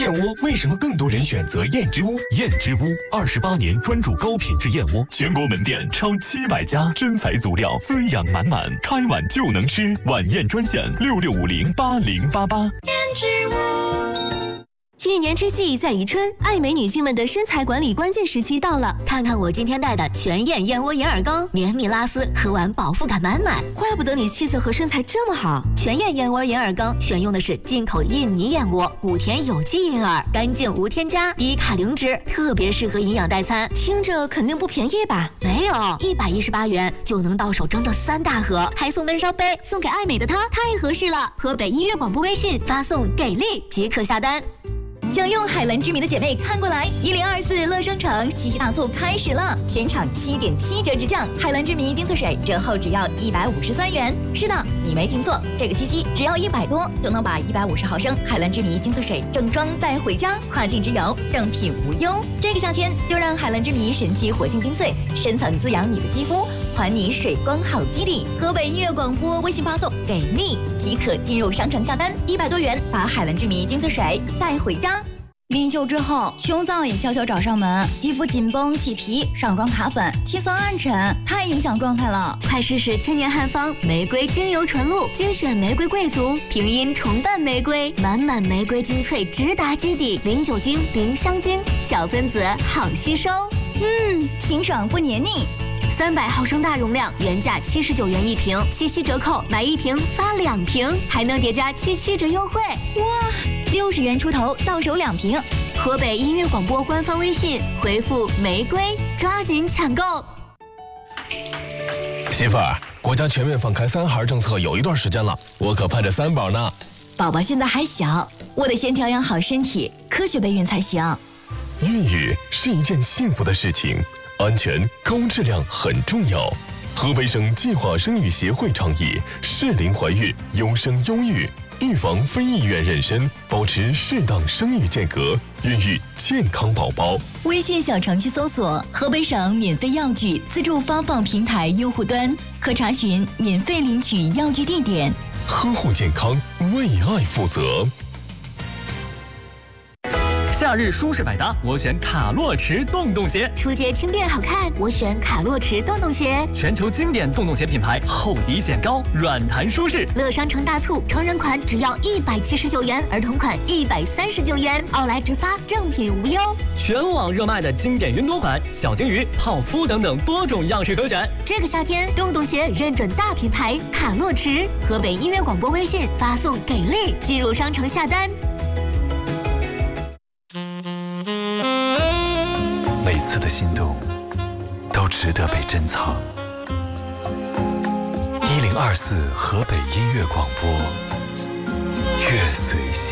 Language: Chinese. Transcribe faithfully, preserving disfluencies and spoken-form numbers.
燕窝为什么更多人选择燕之屋？ 燕之屋二十八年专注高品质燕窝，全国门店超七百家，真材足料，滋养满满，开碗就能吃。晚宴专线六六五零八零八八。 燕之屋。一年之计在于春，爱美女性们的身材管理关键时期到了。 看看我今天带的全燕燕窝银耳羹，绵密拉丝，喝完饱腹感满满。 怪不得你气色和身材这么好。 全燕燕窝银耳羹选用的是进口印尼燕窝，谷田有机银耳，干净无添加，低卡零脂，特别适合营养代餐。 听着肯定不便宜吧？ 没有，一百一十八元就能到手整整三大盒，还送闷烧杯，送给爱美的她太合适了。河北音乐广播微信发送给力即可下单。 想用海蓝之谜的姐妹看过来，一零二四乐商城七夕大促开始了，全场七点七折直降，海蓝之谜精粹水折后只要一百五十三元。是的，你没听错，这个七夕只要一百多就能把一百五十毫升海蓝之谜精粹水正装带回家，跨境之游正品无忧。这个夏天就让海蓝之谜神奇活性精粹深层滋养你的肌肤，还你水光好基底。河北音乐广播微信发送给力即可进入商城下单，一百多元把海蓝之谜精粹水带回家。临秀之后，胸燥也悄悄找上门，肌肤紧绷起皮，上妆卡粉，气色暗沉，太影响状态了。 快试试千年汉方玫瑰精油纯露，精选玫瑰贵族，平阴重瓣玫瑰，满满玫瑰精粹直达基底，零酒精，零香精，小分子好吸收。 嗯，清爽不黏腻。 三百毫升大容量，原价七十九元一瓶，七夕折扣买一瓶发两瓶，还能叠加七七折优惠。 哇！六十元出头，到手两瓶。 河北音乐广播官方微信回复玫瑰，抓紧抢购。 媳妇儿，国家全面放开三孩政策有一段时间了，我可盼着三宝呢。 宝宝现在还小，我得先调养好身体，科学备孕才行。 孕育是一件幸福的事情，安全高质量很重要。河北省计划生育协会倡议适龄怀孕，优生优育。预防非意愿妊娠，保持适当生育间隔，孕育健康宝宝。 微信小程序搜索河北省免费药具自助发放平台用户端，可查询免费领取药具地点。 呵护健康，为爱负责。 夏日舒适百搭，我选卡洛驰洞洞鞋。 出街轻便好看，我选卡洛驰洞洞鞋。 全球经典洞洞鞋品牌，厚底显高，软弹舒适。 乐商城大促，成人款只要一百七十九元，儿童款一百三十九元，奥莱直发，正品无忧。 全网热卖的经典云朵款、小金鱼、泡芙等等多种样式可选。 这个夏天，洞洞鞋认准大品牌卡洛驰。河北音乐广播微信发送给力，进入商城下单。 每次的心动都值得被珍藏。一零二四河北音乐广播，乐随心。